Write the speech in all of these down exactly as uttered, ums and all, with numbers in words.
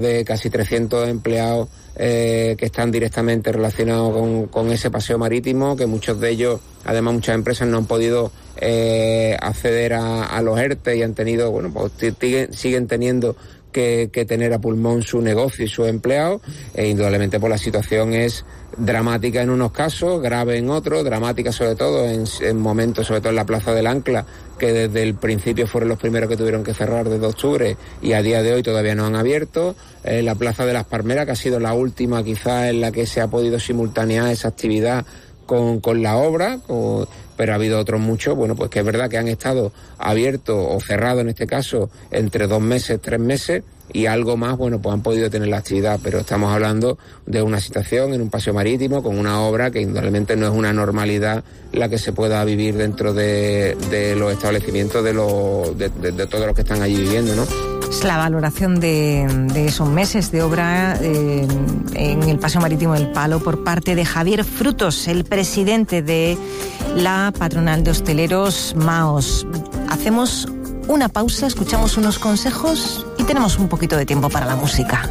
de casi trescientos empleados eh, que están directamente relacionados con, con ese paseo marítimo, que muchos de ellos, además muchas empresas no han podido eh, acceder a, a los ERTE y han tenido, bueno, pues siguen, siguen teniendo que, que tener a pulmón su negocio y sus empleados. E indudablemente pues la situación es dramática en unos casos, grave en otros, dramática sobre todo en, en momentos, sobre todo en la Plaza del Ancla, que desde el principio fueron los primeros que tuvieron que cerrar desde octubre y a día de hoy todavía no han abierto. Eh, la Plaza de las Palmeras, que ha sido la última quizás en la que se ha podido simultanear esa actividad con, con la obra, con, pero ha habido otros muchos, bueno, pues que es verdad que han estado abiertos o cerrados en este caso entre dos meses, tres meses, y algo más, bueno, pues han podido tener la actividad, pero estamos hablando de una situación en un paseo marítimo con una obra que indudablemente no es una normalidad la que se pueda vivir dentro de, de los establecimientos de, los, de, de, de todos los que están allí viviendo, ¿no? Es la valoración de, de esos meses de obra eh, en el paseo marítimo del Palo por parte de Javier Frutos, el presidente de la patronal de hosteleros MAOS. Hacemos una pausa, escuchamos unos consejos y tenemos un poquito de tiempo para la música.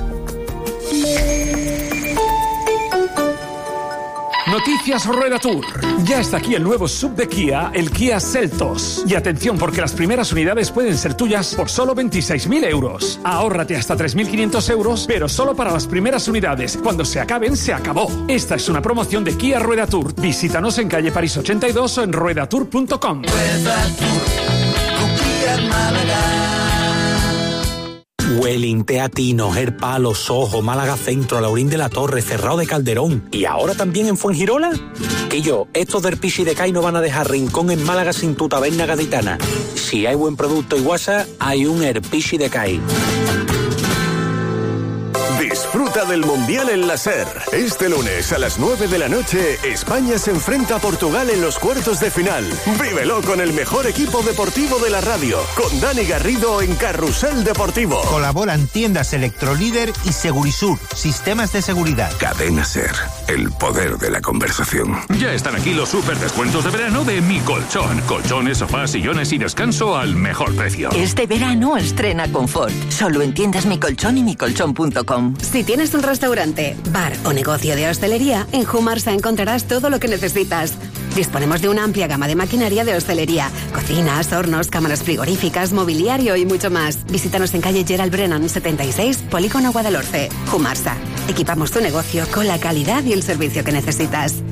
Noticias Rueda Tour. Ya está aquí el nuevo sub de Kia, el Kia Seltos. Y atención, porque las primeras unidades pueden ser tuyas por solo veintiséis mil euros. Ahórrate hasta tres mil quinientos euros, pero solo para las primeras unidades. Cuando se acaben, se acabó. Esta es una promoción de Kia Rueda Tour. Visítanos en calle París ochenta y dos o en rueda tour punto com. Rueda Tour, con Kia Málaga. Welling, Teatino, El Palo, Sojo, Málaga Centro, Laurín de la Torre, Cerrado de Calderón y ahora también en Fuengirola. Que yo, estos del Pichi de Cai no van a dejar rincón en Málaga sin tu taberna gaditana. Si hay buen producto y guasa, hay un Herpichi de Cai. Disfruta del Mundial en la SER. Este lunes a las nueve de la noche, España se enfrenta a Portugal en los cuartos de final. Vívelo con el mejor equipo deportivo de la radio, con Dani Garrido en Carrusel Deportivo. Colaboran tiendas Electrolíder y Segurisur, sistemas de seguridad. Cadena SER, el poder de la conversación. Ya están aquí los super descuentos de verano de Mi Colchón. Colchones, sofás, sillones y descanso al mejor precio. Este verano estrena confort. Solo en tiendas Mi Colchón y mi colchón punto com. Si tienes un restaurante, bar o negocio de hostelería, en Humarsa encontrarás todo lo que necesitas. Disponemos de una amplia gama de maquinaria de hostelería, cocinas, hornos, cámaras frigoríficas, mobiliario y mucho más. Visítanos en calle Gerald Brennan setenta y seis, Polígono Guadalhorce. Humarsa. Equipamos tu negocio con la calidad y el servicio que necesitas.